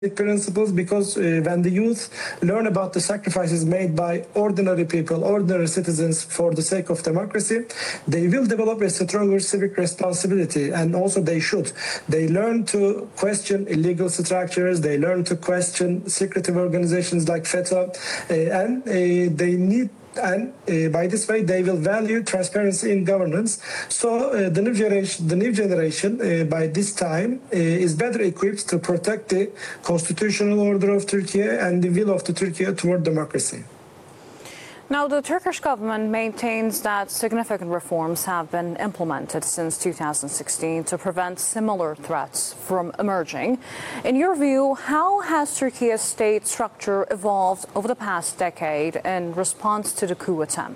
principles, because when the youth learn about the sacrifices made by ordinary people, ordinary citizens for the sake of democracy, they will develop a stronger civic responsibility, and also they should. They learn to question illegal structures, they learn to question secretive organizations like FETÖ, and they need by this way they will value transparency in governance. So the new generation by this time is better equipped to protect the constitutional order of Turkey and the will of the Turkey toward democracy. Now, the Turkish government maintains that significant reforms have been implemented since 2016 to prevent similar threats from emerging. In your view, how has Turkey's state structure evolved over the past decade in response to the coup attempt?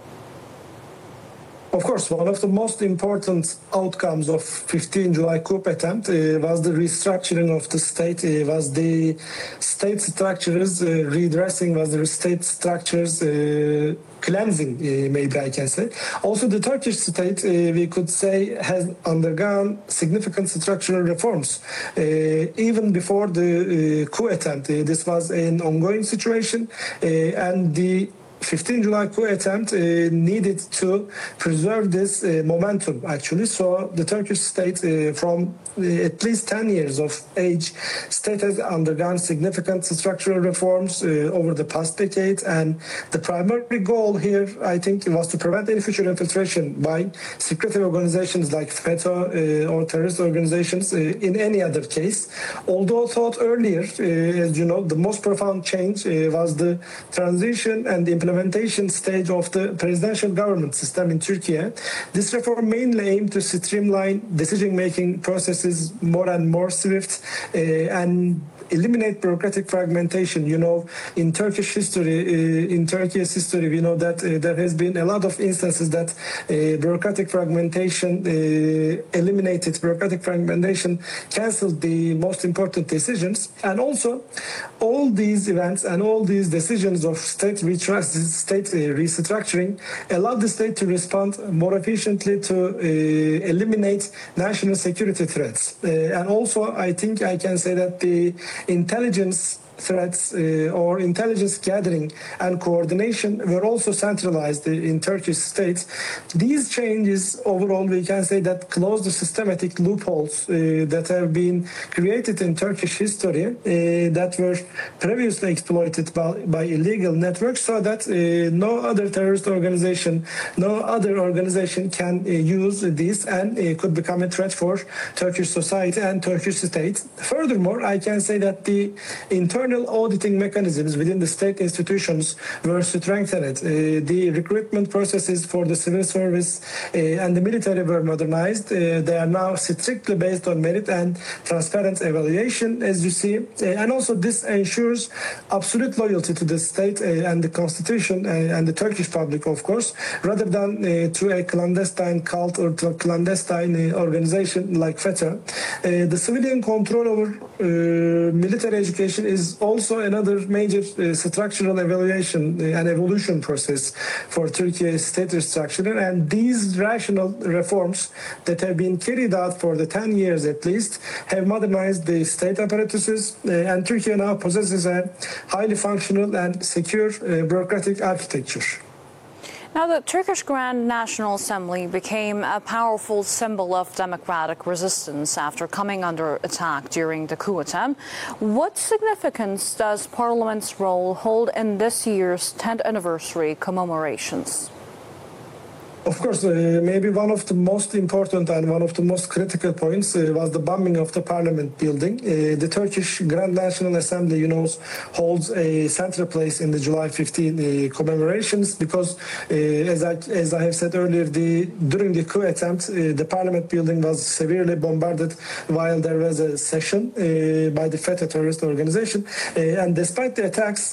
Of course, one of the most important outcomes of 15 July coup attempt was the restructuring of the state, was the state structures redressing, was the state structures cleansing, maybe I can say. Also, the Turkish state, we could say, has undergone significant structural reforms. Even before the coup attempt, this was an ongoing situation, and the 15 July coup attempt needed to preserve this momentum, actually. So the Turkish state, from at least 10 years of age, state has undergone significant structural reforms over the past decade. And the primary goal here, I think, was to prevent any future infiltration by secretive organizations like FETÖ or terrorist organizations in any other case. Although thought earlier, as you know, the most profound change was the transition and the implementation stage of the presidential government system in Turkey. This reform mainly aimed to streamline decision-making processes more and more swift and eliminate bureaucratic fragmentation. You know, in Turkish history, in Turkey's history, we know that there has been a lot of instances that bureaucratic fragmentation eliminated, bureaucratic fragmentation canceled the most important decisions. And also, all these events and all these decisions of state restructuring allowed the state to respond more efficiently to eliminate national security threats. And also, I think I can say that the intelligence threats or intelligence gathering and coordination were also centralized in Turkish states. These changes overall, we can say, that closed the systematic loopholes that have been created in Turkish history that were previously exploited by illegal networks, so that no other terrorist organization, no other organization can use this and could become a threat for Turkish society and Turkish state. Furthermore, I can say that the internal auditing mechanisms within the state institutions were strengthened. The recruitment processes for the civil service and the military were modernized. They are now strictly based on merit and transparent evaluation, as you see. And also this ensures absolute loyalty to the state and the constitution and the Turkish public, of course, rather than to a clandestine cult or to a clandestine organization like FETÖ. The civilian control over military education is also another major structural evaluation and evolution process for Turkey's state structure. And these rational reforms that have been carried out for the 10 years at least have modernized the state apparatuses, and Turkey now possesses a highly functional and secure bureaucratic architecture. Now, the Turkish Grand National Assembly became a powerful symbol of democratic resistance after coming under attack during the coup attempt. What significance does Parliament's role hold in this year's 10th anniversary commemorations? Of course, maybe one of the most important and one of the most critical points was the bombing of the Parliament building. The Turkish Grand National Assembly, you know, holds a central place in the July 15 commemorations because, as I have said earlier, during the coup attempt, the Parliament building was severely bombarded while there was a session by the FETÖ terrorist organization. And despite the attacks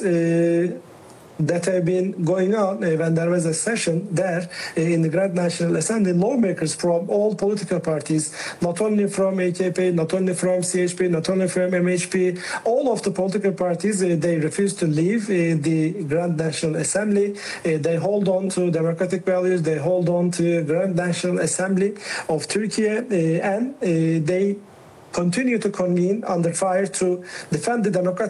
that have been going on when there was a session there in the Grand National Assembly, lawmakers from all political parties, not only from AKP, not only from CHP, not only from MHP, all of the political parties, they refused to leave the Grand National Assembly. They hold on to democratic values, they hold on to Grand National Assembly of Turkey, and they continue to convene under fire to defend the democratic